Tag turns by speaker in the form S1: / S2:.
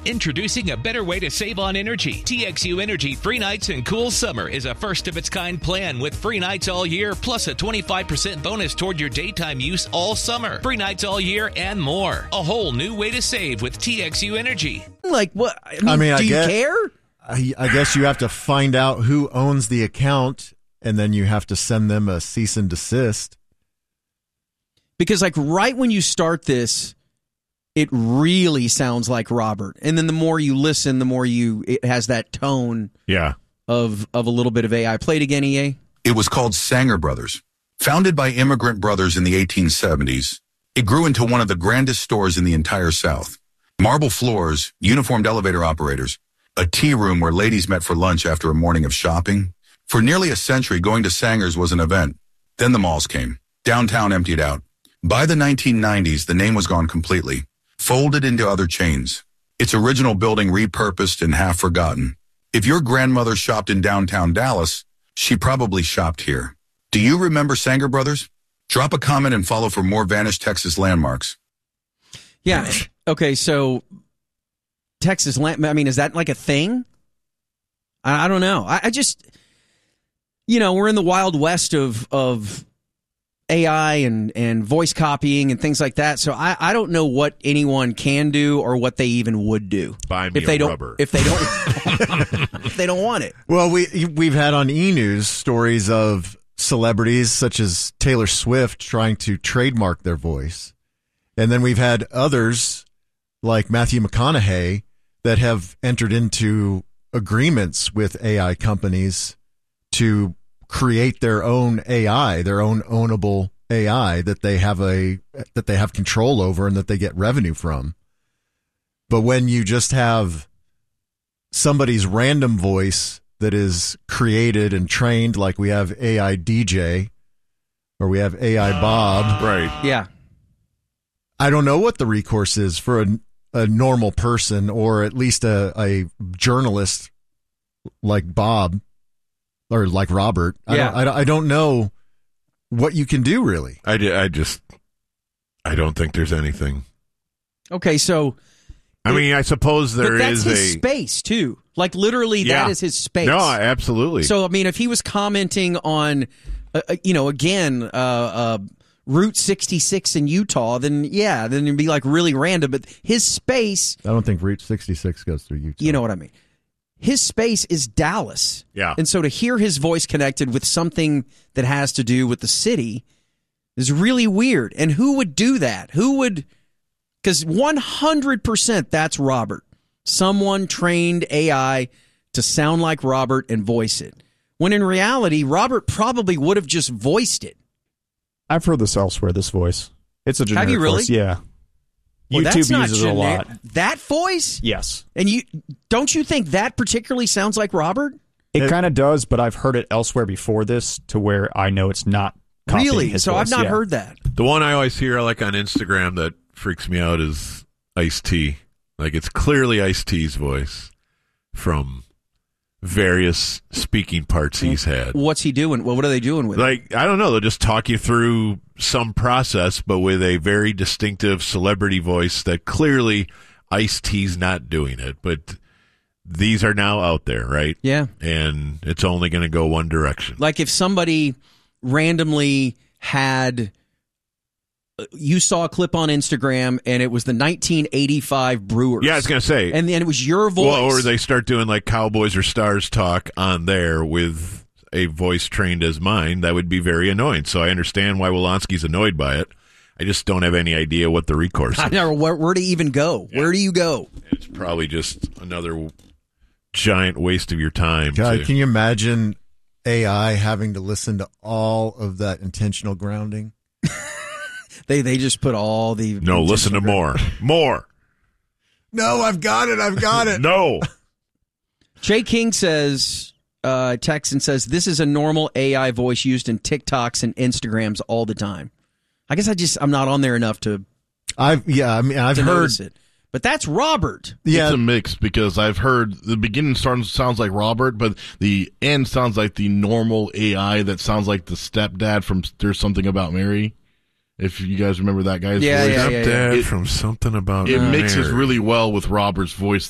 S1: Introducing a better way to save on energy. TXU Energy Free Nights and Cool Summer is a first-of-its-kind plan with free nights all year, plus a 25% bonus toward your daytime use all summer. Free nights all year and more. A whole new way to save with TXU Energy.
S2: Like, what? I mean, do you care?
S3: I guess you have to find out who owns the account, and then you have to send them a cease and desist.
S2: Because, like, right when you start this, it really sounds like Robert. And then the more you listen, the more it has that tone of a little bit of AI. Play it again, EA.
S4: It was called Sanger Brothers. Founded by immigrant brothers in the 1870s, it grew into one of the grandest stores in the entire South. Marble floors, uniformed elevator operators, a tea room where ladies met for lunch after a morning of shopping. For nearly a century, going to Sanger's was an event. Then the malls came. Downtown emptied out. By the 1990s, the name was gone completely, folded into other chains. Its original building repurposed and half forgotten. If your grandmother shopped in downtown Dallas, she probably shopped here. Do you remember Sanger Brothers? Drop a comment and follow for more vanished Texas landmarks.
S2: Yeah. Okay, so Texas is that like a thing? I don't know. I just, we're in the Wild West of AI and voice copying and things like that. So I don't know what anyone can do or what they even would do.
S5: Buy me rubber.
S2: If they don't, if they don't want it.
S3: Well, we've had on E! News stories of celebrities such as Taylor Swift trying to trademark their voice. And then we've had others like Matthew McConaughey that have entered into agreements with AI companies to create their own AI, their own ownable AI that they have control over and that they get revenue from. But when you just have somebody's random voice that is created and trained, like we have AI DJ or we have AI Bob.
S5: Right.
S2: Yeah.
S3: I don't know what the recourse is for a normal person or at least a journalist like Bob or like Robert.
S2: Yeah.
S3: I don't know what you can do, really.
S5: I don't think there's anything.
S2: Okay, so
S5: I suppose there is
S2: his space too. Like literally, that is his space.
S5: No, absolutely.
S2: So if he was commenting on, Route 66 in Utah, then it'd be like really random. But his space,
S3: I don't think Route 66 goes through Utah.
S2: You know what I mean? His space is Dallas.
S5: Yeah.
S2: And so to hear his voice connected with something that has to do with the city is really weird. And who would do that? Because 100% that's Robert. Someone trained AI to sound like Robert and voice it. When in reality, Robert probably would have just voiced it.
S6: I've heard this elsewhere, this voice. It's a generic
S2: Have you really?
S6: voice. Yeah.
S2: Well,
S6: YouTube uses it a lot.
S2: That voice?
S6: Yes.
S2: And don't you think that particularly sounds like Robert?
S6: It kind of does, but I've heard it elsewhere before this to where I know it's not copying
S2: really?
S6: his
S2: So
S6: voice.
S2: I've not heard that.
S5: The one I always hear like on Instagram that freaks me out is Ice-T. Like it's clearly Ice-T's voice from various speaking parts he's had.
S2: What's he doing? Well, what are they doing with it?
S5: Like, I don't know. They'll just talk you through some process, but with a very distinctive celebrity voice that clearly Ice-T's not doing it. But these are now out there, right?
S2: Yeah.
S5: And it's only going to go one direction.
S2: Like if somebody randomly had... You saw a clip on Instagram, and it was the 1985 Brewers.
S5: Yeah, I was going to say.
S2: And then it was your voice.
S5: Well, or they start doing like Cowboys or Stars talk on there with a voice trained as mine. That would be very annoying. So I understand why Wolanski's annoyed by it. I just don't have any idea what the recourse is.
S2: I know where to even go. Yeah. Where do you go?
S5: It's probably just another giant waste of your time.
S3: God, can you imagine AI having to listen to all of that intentional grounding?
S2: They just put all the...
S5: No, listen to more. More.
S3: No, I've got it.
S5: No.
S2: Jay King says, texts says, this is a normal AI voice used in TikToks and Instagrams all the time. I guess I'm not on there enough to... I've heard it. But that's Robert.
S7: Yeah. It's a mix because I've heard the beginning sounds like Robert, but the end sounds like the normal AI that sounds like the stepdad from There's Something About Mary. If you guys remember that guy's voice.
S5: Stepdad from Something About Mary.
S7: It mixes really well with Robert's voice.